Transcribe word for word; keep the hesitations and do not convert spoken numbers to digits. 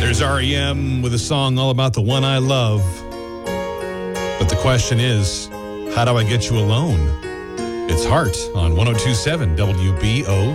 There's R E M with a song all about the one I love. But the question is, how do I get you alone? It's Heart on one oh two point seven W B O